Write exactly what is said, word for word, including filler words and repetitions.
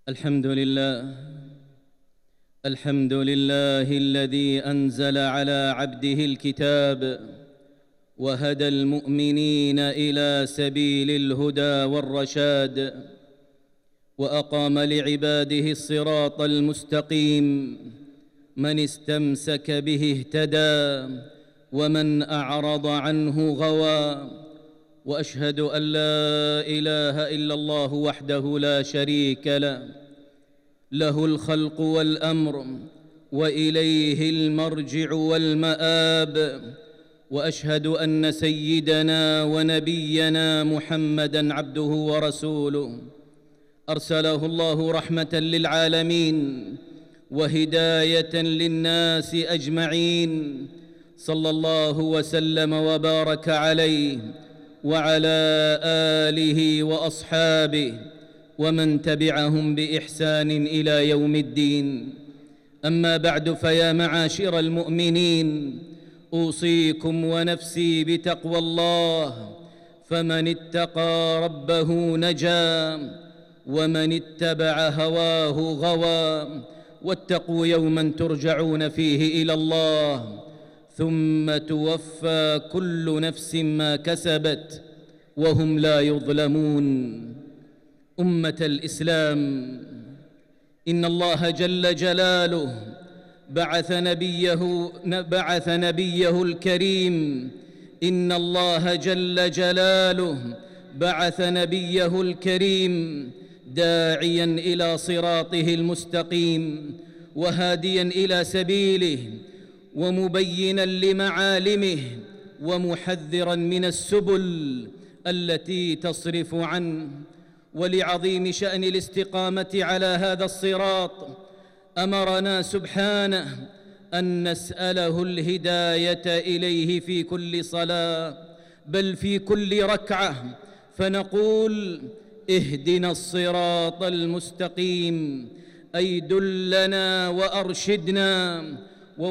الحمد لله الحمد لله الذي أنزل على عبده الكتاب وهدى المؤمنين إلى سبيل الهدى والرشاد، وأقام لعباده الصراط المستقيم، من استمسك به اهتدى ومن أعرض عنه غوى. وأشهد أن لا إله إلا الله وحده لا شريك له، له الخلق والأمر وإليه المرجع والمآب. وأشهد أن سيدنا ونبينا محمدًا عبده ورسوله، أرسله الله رحمة للعالمين وهداية للناس أجمعين، صلى الله وسلم وبارك عليه وعلى آله وأصحابه ومن تبعهم بإحسان إلى يوم الدين. أما بعد، فيا معاشر المؤمنين، أوصيكم ونفسي بتقوى الله، فمن اتقى ربه نجا ومن اتبع هواه غوى. واتقوا يوما ترجعون فيه إلى الله، ثم توفى كل نفس ما كسبت وهم لا يظلمون. أمة الإسلام، إن الله جل جلاله بعث نبيه بعث نبيه الكريم إن الله جل جلاله بعث نبيه الكريم داعياً إلى صراطه المستقيم، وهادياً إلى سبيله، ومبيناً لمعالمه، ومحذراً من السبل التي تصرف عنه. ولعظيم شأن الاستقامة على هذا الصراط أمرنا سبحانه أن نسأله الهداية إليه في كل صلاة، بل في كل ركعة، فنقول: اهدنا الصراط المستقيم، أي دلنا وأرشدنا